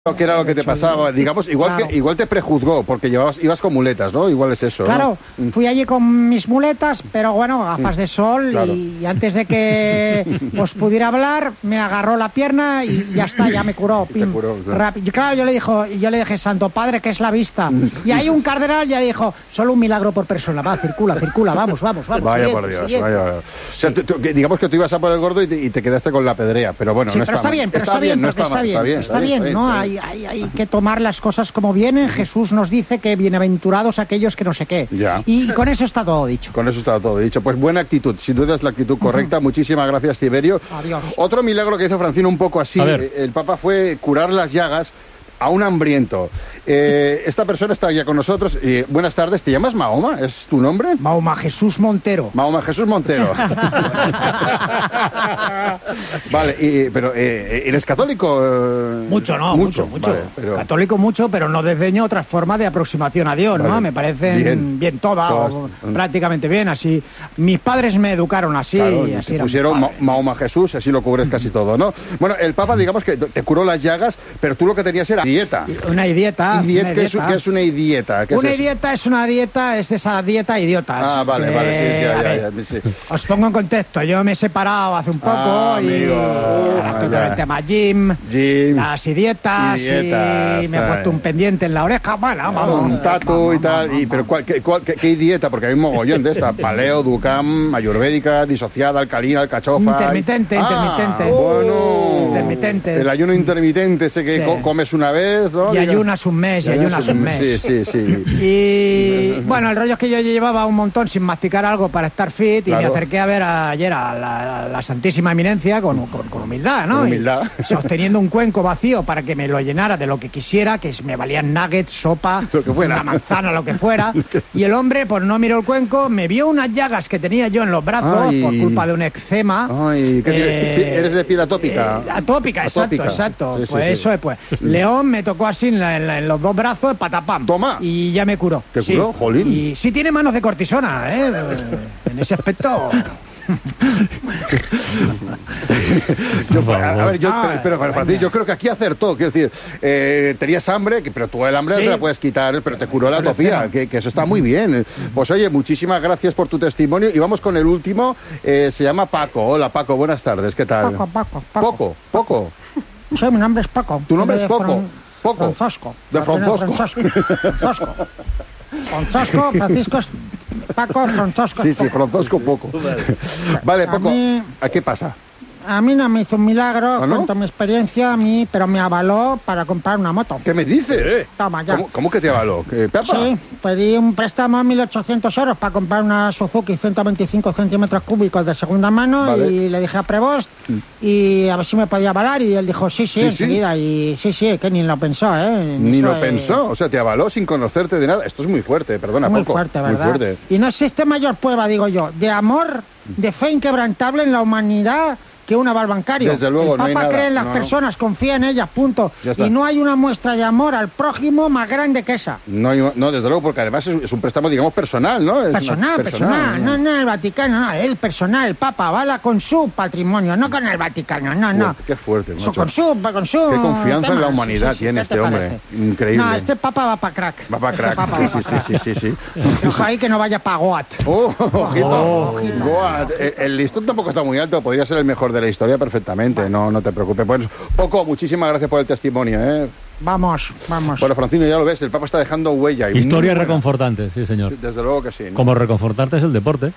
¿Qué era lo que te pasaba? Digamos, igual te prejuzgó, porque ibas con muletas, ¿no? Igual es eso. Claro, ¿no? Fui allí con mis muletas, pero bueno, gafas de sol, claro. y antes de que os pudiera hablar, me agarró la pierna y ya está, ya me curó. Pim, curó, rápido. Claro, yo le dije, Santo Padre, que es la vista. Y ahí un cardenal ya dijo, solo un milagro por persona, va, circula, vamos. Vaya siguiente, por Dios, siguiente. vaya. O sea, digamos que tú ibas a por el gordo y te quedaste con la pedrea, pero bueno, sí, no pero está bien, está bien, ¿no? Hay que tomar las cosas como vienen. Jesús nos dice que bienaventurados aquellos que no sé qué. Ya. Y con eso está todo dicho. Con eso está todo dicho. Pues buena actitud, sin duda es la actitud correcta. Muchísimas gracias, Tiberio. Adiós. Otro milagro que hizo Francino un poco así, el Papa fue curar las llagas a un hambriento. Esta persona está ya con nosotros. Buenas tardes, ¿te llamas Mahoma? ¿Es tu nombre? Mahoma Jesús Montero. Mahoma Jesús Montero. Vale, pero ¿eres católico? Mucho. Vale, pero... Católico mucho, pero no desdeño otras formas de aproximación a Dios, vale. ¿no? Me parecen bien todas, prácticamente bien, así. Mis padres me educaron así. Claro, y así te pusieron Mahoma Jesús, así lo cubres casi todo, ¿no? Bueno, el Papa, digamos que te curó las llagas, pero tú lo que tenías era dieta. Una dieta. ¿Qué es una dieta? Es de esa dieta idiotas. Ah, vale, sí. Os pongo en contexto, yo me he separado hace un poco y totalmente más gym, las dietas y me he puesto un pendiente en la oreja, bueno, vamos. Un tatu y tal, pero ¿qué dieta? Porque hay un mogollón de esta, paleo, ducam, ayurvédica, disociada, alcalina, alcachofa. Intermitente. Bueno. Intermitente. El ayuno intermitente, ese que comes una vez, ¿no? Y ayunas un mes, Sí. Y bueno, el rollo es que yo llevaba un montón sin masticar algo para estar fit y me acerqué a ver ayer a la Santísima Eminencia con humildad, ¿no? Con humildad. Sosteniendo un cuenco vacío para que me lo llenara de lo que quisiera, que me valían nuggets, sopa, una manzana, lo que fuera. Y el hombre, pues no miró el cuenco, me vio unas llagas que tenía yo en los brazos por culpa de un eczema. Ay, ¿eres de piel atópica? Atópica, exacto. Sí, pues eso es, pues. León me tocó así en los dos brazos, patapam. Toma. Y ya me curó. ¿Te curó? Jolín. Y sí tiene manos de cortisona, ¿eh? En ese aspecto... Pero Francis, yo creo que aquí acertó. Quiero decir, tenías hambre, pero tú el hambre no te la puedes quitar, pero te curó la atopía, que eso está muy bien. Pues oye, muchísimas gracias por tu testimonio. Y vamos con el último. Se llama Paco. Hola, Paco, buenas tardes. ¿Qué tal? Paco. Sí, mi nombre es Paco. ¿Tu nombre es Paco? Francisco. De Francisco. Francisco, Francisco es Paco, Francisco. Sí, Francisco poco. Vale, Paco, ¿a qué pasa? A mí no me hizo un milagro, cuento mi experiencia, pero me avaló para comprar una moto. ¿Qué me dices? Toma, ya. ¿Cómo que te avaló? ¿Pepa? Sí, pedí un préstamo de 1.800 euros para comprar una Suzuki 125 centímetros cúbicos de segunda mano, y le dije a Prevost y a ver si me podía avalar, y él dijo sí, enseguida, y sí, que ni lo pensó, ¿eh? Ni lo pensó, o sea, te avaló sin conocerte de nada. Esto es muy fuerte, perdona, muy Paco. Fuerte, ¿verdad? Muy fuerte. Y no existe mayor prueba, digo yo, de amor, de fe inquebrantable en la humanidad que un aval bancario. Desde luego, el Papa cree en las personas, confía en ellas, punto. Y no hay una muestra de amor al prójimo más grande que esa. No, desde luego, porque además es un préstamo, digamos, personal, ¿no? Personal. No el Vaticano, no, el personal, el Papa avala con su patrimonio, no con el Vaticano, no. Qué fuerte, macho. Con su Qué confianza en la humanidad tiene este hombre. Increíble. No, este Papa va para crack. Va para crack, sí. Ojo ahí que no vaya para Goat. Ojito. Goat. El listón tampoco está muy alto, podría ser el mejor de la historia perfectamente, no te preocupes. Pues, Poco, muchísimas gracias por el testimonio, ¿eh? Vamos. Bueno, Francino, ya lo ves, el Papa está dejando huella. Historia reconfortante, sí, señor. Sí, desde luego que sí, ¿no? Como reconfortarte es el deporte.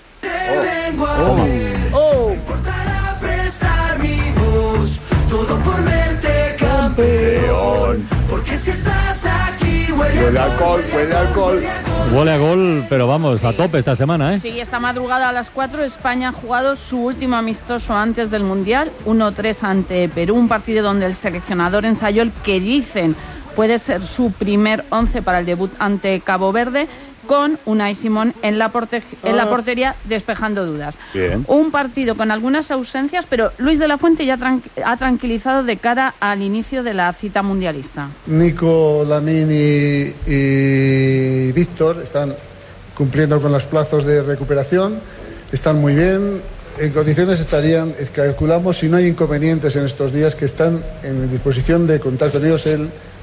Campeón. Porque si estás aquí huele alcohol. Huele a gol, pero vamos, a tope esta semana, ¿eh? Sí, esta madrugada a las 4 España ha jugado su último amistoso antes del Mundial, 1-3 ante Perú, un partido donde el seleccionador ensayó el que dicen puede ser su primer 11 para el debut ante Cabo Verde, con Unai Simón en la portería despejando dudas. Bien. Un partido con algunas ausencias, pero Luis de la Fuente ya ha tranquilizado de cara al inicio de la cita mundialista. Nico, Lamine y Víctor están cumpliendo con los plazos de recuperación, están muy bien, en condiciones estarían, calculamos, si no hay inconvenientes en estos días, que están en disposición de contar con ellos el